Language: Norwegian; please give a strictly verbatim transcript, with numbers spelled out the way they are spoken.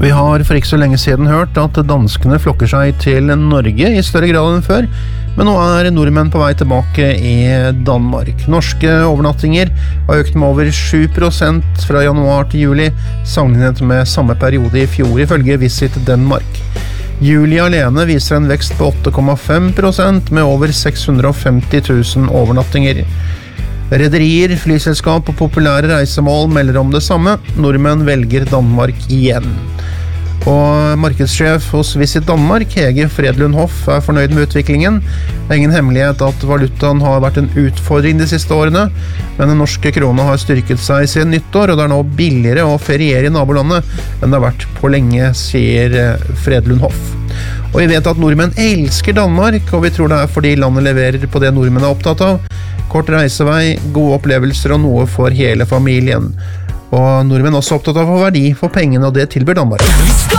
Vi har for ikke så lenge siden hørt at danskene flokker seg til Norge i større grad enn før, men nå er nordmenn på vei tilbake i Danmark. Norske overnattinger har økt med over sju prosent fra januar til juli, sammenlignet med samme periode i fjor, ifølge Visit Denmark. Juli alene viser en vekst på åtte komma fem prosent med over seks hundre og femti tusen overnattinger. Rederier, flyselskap og populære reisemål melder om det samme. Nordmenn velger Danmark igjen. Og markedssjef hos Visit Danmark, Hege Fredlund Hoff, er fornøyd med utviklingen. Det er ingen hemmelighet at valutaen har vært en utfordring de siste årene, men den norske krona har styrket seg siden nyttår, og det er nå billigere å feriere i nabolandet enn det har vært på lenge, sier Fredlund Hoff. Og vi vet at nordmenn elsker Danmark, og vi tror det er fordi landet leverer på det nordmenn er opptatt av. Kort reisevei, gode opplevelser og noe for hele familien. Og nordmenn er også opptatt av å få verdi for pengene, og det tilbyr Danmark.